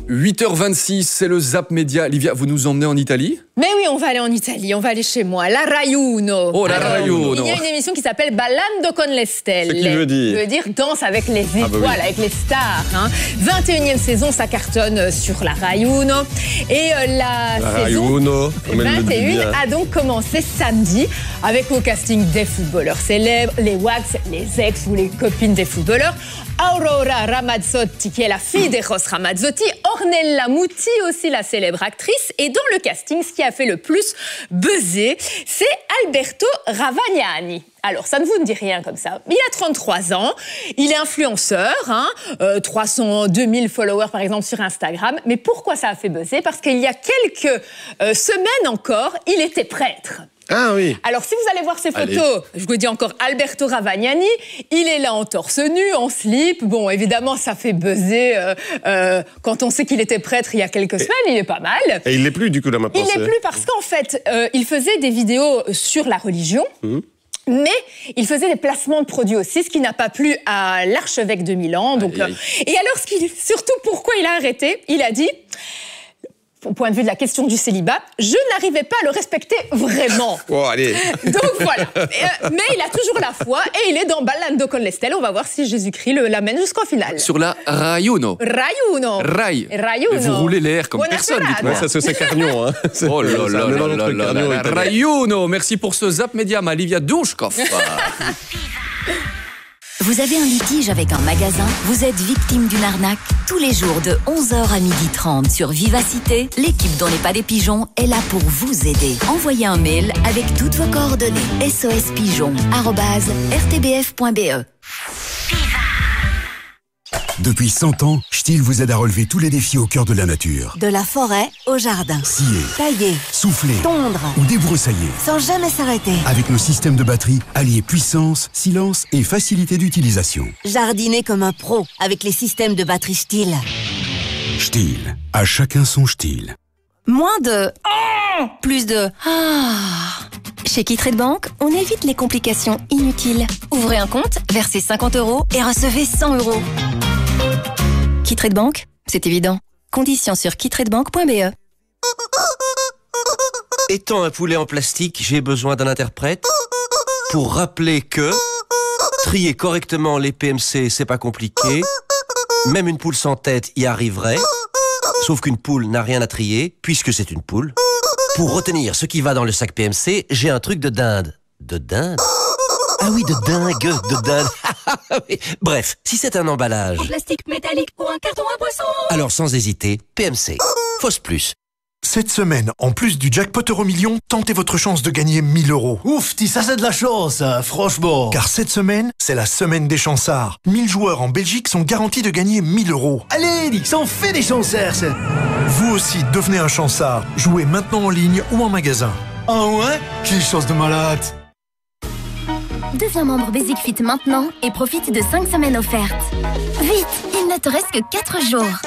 8h26, c'est le Zap Média. Livia, vous nous emmenez en Italie? Mais oui, on va aller en Italie, on va aller chez moi, la Rai Uno. Oh, la Rai Uno. Il y a une émission qui s'appelle Ballando con le stelle. Ce qui veut dire? Ça veut dire danse avec les étoiles, oui. avec les stars. 21e saison, ça cartonne sur la Rai Uno. Et la saison Uno, 21 a donc commencé samedi avec au casting des footballeurs célèbres, les Wax, les ex ou les copines des footballeurs. Aurora Ramazzotti, qui est la fille d'Eros Ramazzotti, Ornella Muti, aussi la célèbre actrice. Et dans le casting, ce qui a fait le plus buzzer, c'est Alberto Ravagnani. Alors, ça ne vous dit rien comme ça. Il a 33 ans, il est influenceur, 302 000 followers par exemple sur Instagram. Mais pourquoi ça a fait buzzer? Parce qu'il y a quelques semaines encore, il était prêtre. Ah oui. Alors, si vous allez voir ces photos, je vous dis encore Alberto Ravagnani, il est là en torse nu, en slip. Bon, évidemment, ça fait buzzer quand on sait qu'il était prêtre il y a quelques semaines, il est pas mal. Et il l'est plus, du coup, là, maintenant. Il l'est plus parce qu'en fait, il faisait des vidéos sur la religion. Mais il faisait des placements de produits aussi, ce qui n'a pas plu à l'archevêque de Milan. Donc, et alors, surtout, pourquoi il a arrêté? Il a dit, au point de vue de la question du célibat, je n'arrivais pas à le respecter vraiment. Oh, allez. Donc voilà. Mais il a toujours la foi et il est dans Ballando con le stelle. On va voir si Jésus-Christ l'amène jusqu'au final. Sur la Rai Uno. Rai Uno. Rai. Rai Uno. Mais vous roulez les airs comme Buona personne, serata. dites-moi. Ouais, ça, c'est Carnion. Hein. Oh là là là là là là. Rai Uno. Merci pour ce Zap Média, ma Livia Douchkov. Vous avez un litige avec un magasin? Vous êtes victime d'une arnaque? Tous les jours de 11h à 12h30 sur Vivacité, l'équipe d'On n'est pas des pigeons est là pour vous aider. Envoyez un mail avec toutes vos coordonnées. sospigeon@rtbf.be. Depuis 100 ans, Stihl vous aide à relever tous les défis au cœur de la nature. De la forêt au jardin. Scier, Tailler, souffler tondre, ou débroussailler. sans jamais s'arrêter. Avec nos systèmes de batterie, alliés puissance, silence et facilité d'utilisation. Jardiner comme un pro avec les systèmes de batterie Stihl. Stihl, à chacun son Stihl. Moins de plus de Chez KeyTrade Bank, on évite les complications inutiles. Ouvrez un compte, versez 50 € et recevez 100 €. KeyTrade Bank, c'est évident. Conditions sur keytradebank.be. Étant un poulet en plastique, j'ai besoin d'un interprète pour rappeler que trier correctement les PMC, c'est pas compliqué. Même une poule sans tête y arriverait. Sauf qu'une poule n'a rien à trier, puisque c'est une poule. Pour retenir ce qui va dans le sac PMC, j'ai un truc de dinde. De dinde? Ah oui, de dingue, de dinde. Bref, si c'est un emballage... En plastique métallique ou un carton à boisson. Alors sans hésiter, PMC. Fausse plus. Cette semaine, en plus du jackpot Euromillion, tentez votre chance de gagner 1000 €. Ouf, ça c'est de la chance, franchement. Car cette semaine, c'est la semaine des chansards. 1000 joueurs en Belgique sont garantis de gagner 1000 €. Allez, ça en fait des chansards, ça. Vous aussi, devenez un chansard. Jouez maintenant en ligne ou en magasin. Ah ouais? Quelle chance de malade. Deviens membre Basic Fit maintenant et profite de 5 semaines offertes. Vite, il ne te reste que 4 jours.